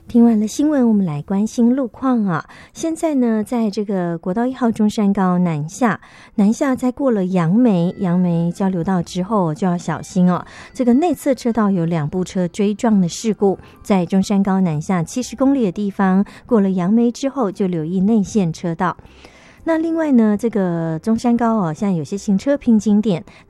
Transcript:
听完了新闻，我们来关心路况啊。现在呢，在这个国道1号中山高南下在过了杨梅交流道之后就要小心哦。这个内侧车道有2部车追撞的事故，在中山高南下70公里的地方，过了杨梅之后就留意内线车道。那另外呢，这个中山高现在有些行车瓶颈点，